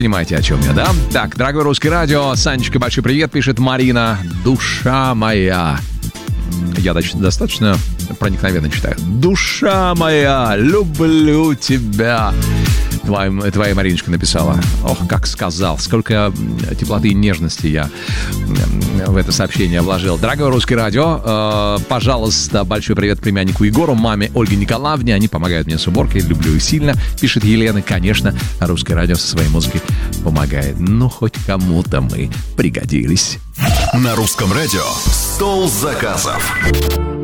Понимаете, о чем я, да? Так, дорогое русское радио, Санечка, большой привет, пишет Марина. Душа моя. Я достаточно проникновенно читаю. Душа моя, люблю тебя. Твоя Мариночка написала. Ох, как сказал. Сколько теплоты и нежности я в это сообщение вложил. Дорогое русское радио, пожалуйста, большой привет племяннику Егору, маме Ольге Николаевне. Они помогают мне с уборкой, люблю их сильно. Пишет Елена. Конечно, русское радио со своей музыкой помогает. Ну, хоть кому-то мы пригодились. На русском радио «Стол заказов».